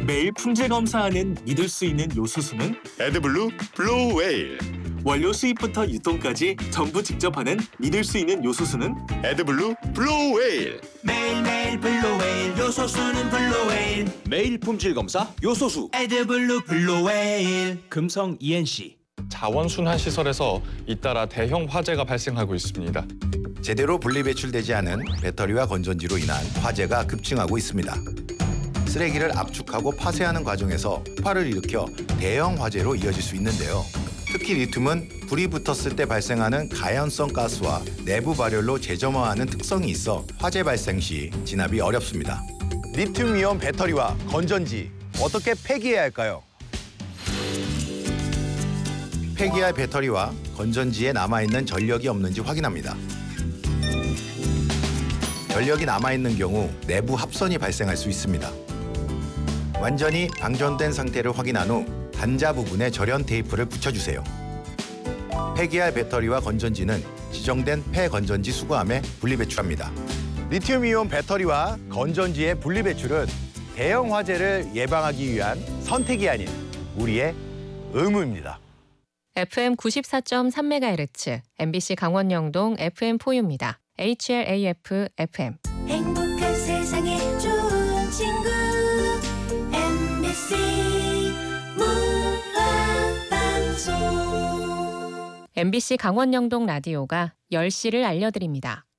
매일 품질 검사하는 믿을 수 있는 요소수는 에드블루 블루 웨일. 원료 수입부터 유통까지 전부 직접 하는 믿을 수 있는 요소수는 에드블루 블루 웨일. 매일매일 블루웨일 요소수는 블루웨일 매일 품질 검사 요소수. 에드블루 블루웨일 금성 ENC. 자원순환 시설에서 잇따라 대형 화재가 발생하고 있습니다. 제대로 분리배출되지 않은 배터리와 건전지로 인한 화재가 급증하고 있습니다. 쓰레기를 압축하고 파쇄하는 과정에서 폭발을 일으켜 대형 화재로 이어질 수 있는데요. 특히 리튬은 불이 붙었을 때 발생하는 가연성 가스와 내부 발열로 재점화하는 특성이 있어 화재 발생 시 진압이 어렵습니다. 리튬이온 배터리와 건전지 어떻게 폐기해야 할까요? 폐기할 배터리와 건전지에 남아있는 전력이 없는지 확인합니다. 전력이 남아있는 경우 내부 합선이 발생할 수 있습니다. 완전히 방전된 상태를 확인한 후 단자 부분에 절연 테이프를 붙여주세요. 폐기할 배터리와 건전지는 지정된 폐건전지 수거함에 분리배출합니다. 리튬이온 배터리와 건전지의 분리배출은 대형 화재를 예방하기 위한 선택이 아닌 우리의 의무입니다. FM 94.3MHz, MBC 강원영동 FM4U입니다. HLAF FM. 행복한 세상에 좋은 친구 MBC 문화방송 MBC 강원영동 라디오가 10시를 알려드립니다.